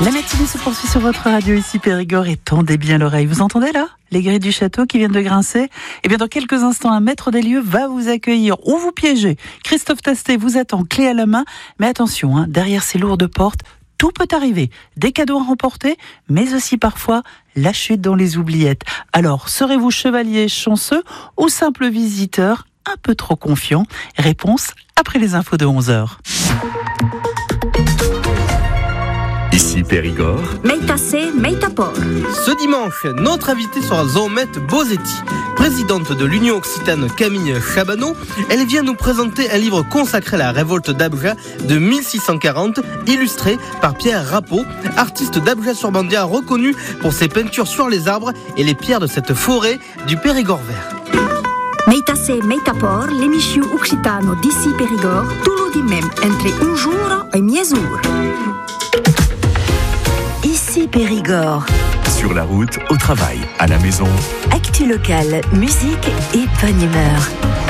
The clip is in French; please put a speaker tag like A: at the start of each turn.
A: La matinée se poursuit sur votre radio ici Périgord et tendez bien l'oreille. Vous entendez là les grilles du château qui viennent de grincer? Eh bien dans quelques instants, un maître des lieux va vous accueillir ou vous piéger. Christophe Tastet vous attend clé à la main. Mais attention, derrière ces lourdes portes, tout peut arriver. Des cadeaux à remporter, mais aussi parfois la chute dans les oubliettes. Alors, serez-vous chevalier chanceux ou simple visiteur un peu trop confiant? Réponse après les infos de 11h.
B: Ici Périgord.
C: Meitassé, Meitaport.
D: Ce dimanche, notre invitée sera Zomette Bosetti, présidente de l'Union Occitane Camille Chabanot. Elle vient nous présenter un livre consacré à la révolte d'Abja de 1640, illustré par Pierre Rappeau, artiste d'Abja-sur-Bandia reconnu pour ses peintures sur les arbres et les pierres de cette forêt du Périgord vert.
C: Meitassé, Meitaport, l'émission occitano d'ici Périgord, tout le même, entre un jour et mi-jour.
E: Ici Périgord.
B: Sur la route, au travail, à la maison.
E: Actu locale, musique et bonne humeur.